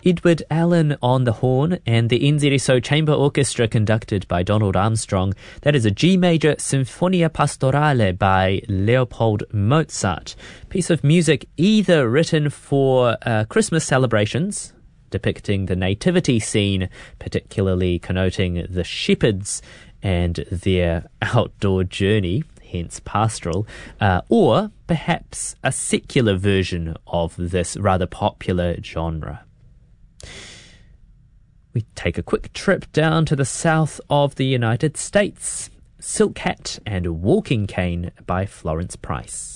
Edward Allen on the horn, and the NZSO Chamber Orchestra conducted by Donald Armstrong. That is a G major Sinfonia Pastorale by Leopold Mozart. Piece of music either written for Christmas celebrations, depicting the nativity scene, particularly connoting the shepherds and their outdoor journey, hence pastoral, or perhaps a secular version of this rather popular genre. We take a quick trip down to the south of the United States. Silk Hat and Walking Cane by Florence Price.